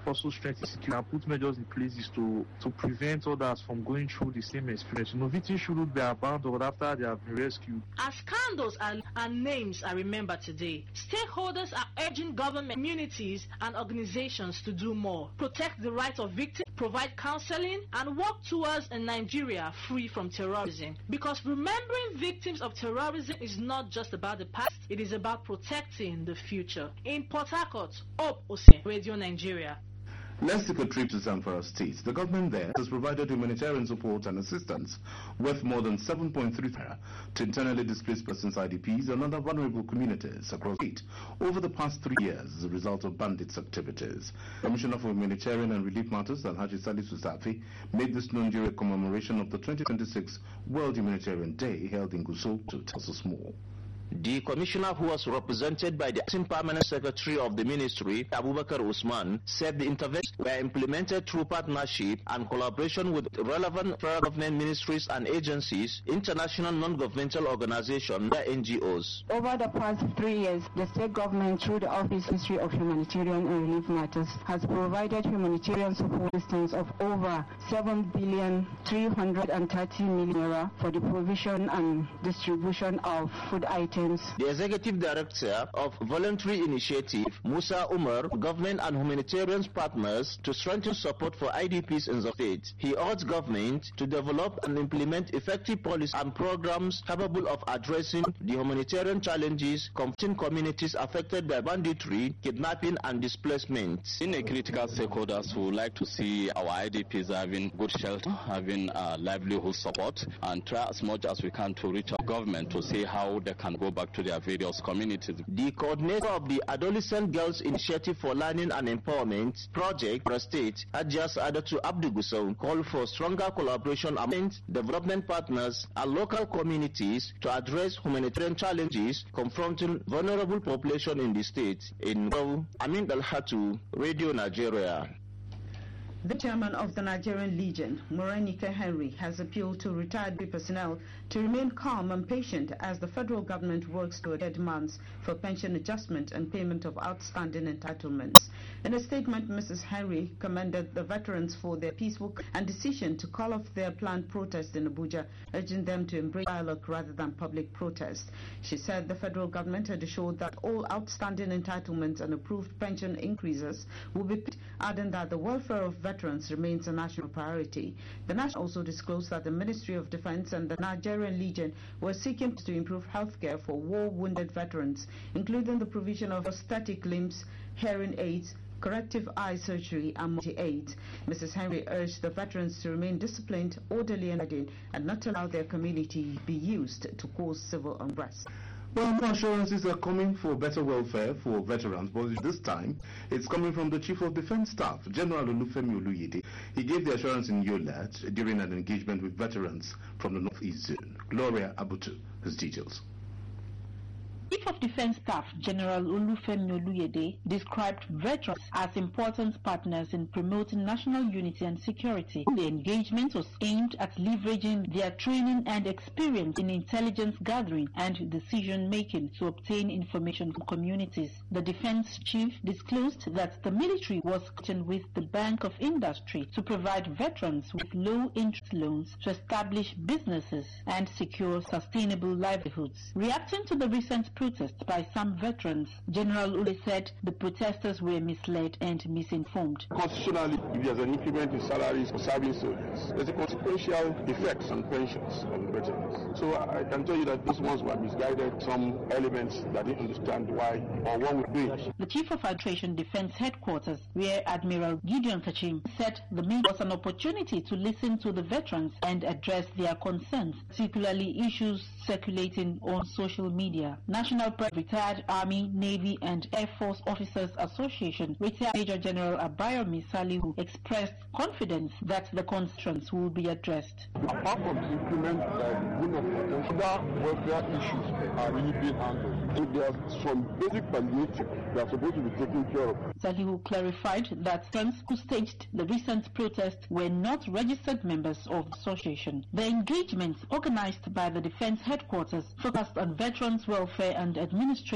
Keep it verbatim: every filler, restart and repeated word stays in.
also strengthen security and put measures in places to, to prevent others from going through the same experience. You know, victims shouldn't be abandoned after they have been rescued. As scandals and, and names are remembered today, stakeholders are urging government, communities, and organizations to do more. Protect the rights of victims, provide counseling, and work towards a Nigeria free from terrorism. Because remembering victims of terrorism is not just about the past, it is about protecting the future. In Port Harcourt, Hope Ose, Radio Nigeria. Let's take a trip to Zamfara State. The government there has provided humanitarian support and assistance worth more than seven point three to internally displaced persons, I D Ps, and other vulnerable communities across the state over the past three years as a result of bandits' activities. Commissioner for Humanitarian and Relief Matters, Alhaji Salisu Safi, made this known during a commemoration of the twenty twenty-six World Humanitarian Day held in Gusau. To tell us more. The commissioner, who was represented by the acting permanent secretary of the ministry, Abubakar Usman, said the interventions were implemented through partnership and collaboration with relevant federal government ministries and agencies, international non-governmental organizations, and N G Os. Over the past three years, the state government, through the Office Ministry of Humanitarian and Relief Matters, has provided humanitarian support assistance of over seven billion three hundred thirty million naira for the provision and distribution of food items. The executive director of Voluntary Initiative, Musa Umar, government and humanitarian partners to strengthen support for I D Ps in the state. He urged government to develop and implement effective policies and programs capable of addressing the humanitarian challenges confronting communities affected by banditry, kidnapping, and displacement. In a critical stakeholders who would like to see our I D Ps having good shelter, having uh, livelihood support, and try as much as we can to reach our government to see how they can go back to their various communities. The coordinator of the Adolescent Girls Initiative for Learning and Empowerment project for the state, Adjas Adatu Abdu Gusau, called for stronger collaboration among development partners and local communities to address humanitarian challenges confronting vulnerable population in the state. In Amin Dalhatu, Radio Nigeria. The chairman of the Nigerian Legion, Morenike Henry, has appealed to retired personnel to remain calm and patient as the federal government works toward their demands for pension adjustment and payment of outstanding entitlements. In a statement, Missus Henry commended the veterans for their peaceful and decision to call off their planned protest in Abuja, urging them to embrace dialogue rather than public protest. She said the federal government had assured that all outstanding entitlements and approved pension increases will be paid, adding that the welfare of veterans remains a national priority. The National also disclosed that the Ministry of Defense and the Nigerian Legion were seeking to improve healthcare for war-wounded veterans, including the provision of prosthetic limbs, hearing aids, corrective eye surgery, and multi-aids. Missus Henry urged the veterans to remain disciplined, orderly, and ready, and not allow their community be used to cause civil unrest. Well, more assurances are coming for better welfare for veterans, but this time it's coming from the Chief of Defense Staff, General Olufemi Oluyede. He gave the assurance in Yola during an engagement with veterans from the Northeast Zone. Gloria Abutu has details. Chief of Defense Staff General Olufemi Oluyede described veterans as important partners in promoting national unity and security. The engagement was aimed at leveraging their training and experience in intelligence gathering and decision-making to obtain information from communities. The defense chief disclosed that the military was working with the Bank of Industry to provide veterans with low-interest loans to establish businesses and secure sustainable livelihoods. Reacting to the recent protest by some veterans, General Ule said the protesters were misled and misinformed. Constitutionally, if there's an increment in salaries for serving soldiers, there's a consequential effect on pensions of the veterans. So I can tell you that those ones were misguided, some elements that didn't understand why or what would be. The Chief of Administration Defense Headquarters, Rear Admiral Gideon Kachim, said the meeting was an opportunity to listen to the veterans and address their concerns, particularly issues circulating on social media. National Retired Army, Navy and Air Force Officers Association, Retired Major General Abayomi Salihu expressed confidence that the concerns will be addressed. Apart from the increment that other welfare issues are really being handled. If there are some basic palliative that are supposed to be taken care of. Salihu clarified that veterans who staged the recent protest were not registered members of the association. The engagement, organized by the Defense Headquarters, focused on veterans' welfare and administration